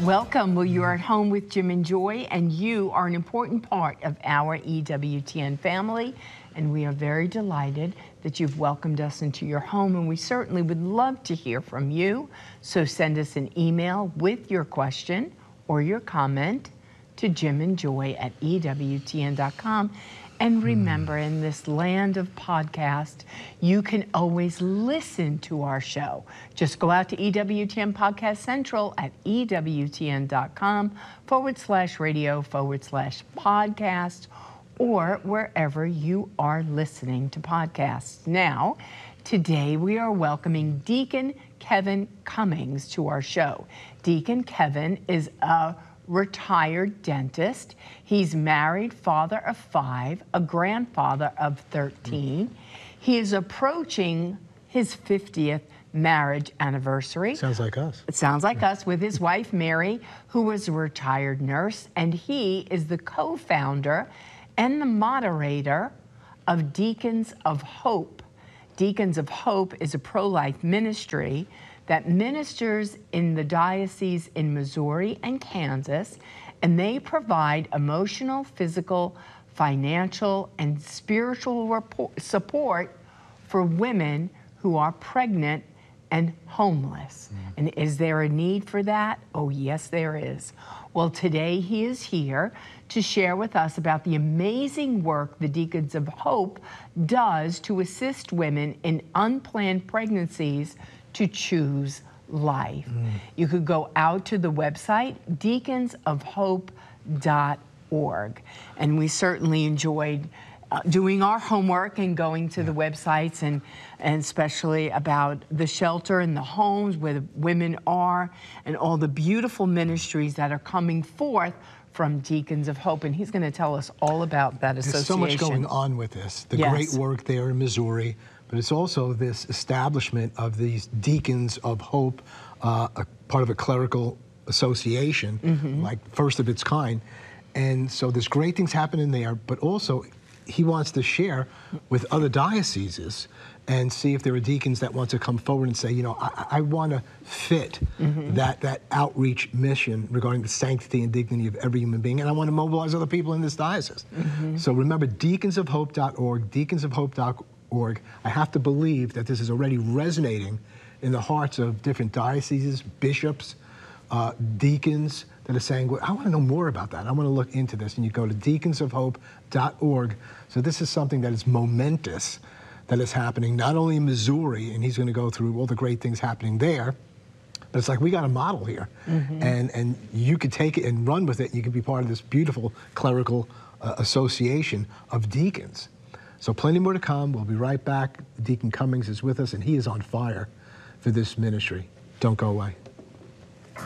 Welcome. Well, you're at home with Jim and Joy, and you are an important part of our EWTN family, and we are very delighted that you've welcomed us into your home, and we certainly would love to hear from you. So send us an email with your question or your comment to jimandjoy@ewtn.com. And remember, in this land of podcast, you can always listen to our show. Just go out to EWTN Podcast Central at ewtn.com/radio/podcast, or wherever you are listening to podcasts. Now, today we are welcoming Deacon Kevin Cummings to our show. Deacon Kevin is a retired dentist. He's married, father of 5, a grandfather of 13. He is approaching his 50th marriage anniversary. Sounds like us. It sounds like us, with his wife, Mary, who was a retired nurse, and he is the co-founder and the moderator of Deacons of Hope. Deacons of Hope is a pro-life ministry that ministers in the diocese in Missouri and Kansas, and they provide emotional, physical, financial, and spiritual support for women who are pregnant and homeless. And is there a need for that? Oh, yes, there is. Well, today he is here to share with us about the amazing work the Deacons of Hope does to assist women in unplanned pregnancies to choose life. You could go out to the website, deaconsofhope.org. And we certainly enjoyed doing our homework and going to the websites, and especially about the shelter and the homes where the women are, and all the beautiful ministries that are coming forth from Deacons of Hope. And he's going to tell us all about that association. There's so much going on with this. The great work there in Missouri, but it's also this establishment of these Deacons of Hope, a part of a clerical association, like first of its kind. And so there's great things happening there, but also he wants to share with other dioceses and see if there are deacons that want to come forward and say, you know, I want to fit that outreach mission regarding the sanctity and dignity of every human being, and I want to mobilize other people in this diocese. So remember, deaconsofhope.org, deaconsofhope.org. I have to believe that this is already resonating in the hearts of different dioceses, bishops, deacons that are saying, well, I want to know more about that. I want to look into this. And you go to deaconsofhope.org. So this is something that is momentous, that is happening not only in Missouri, and he's going to go through all the great things happening there, but it's like we got a model here. And you could take it and run with it. You could be part of this beautiful clerical association of deacons. So plenty more to come. We'll be right back. Deacon Cummings is with us, and he is on fire for this ministry. Don't go away.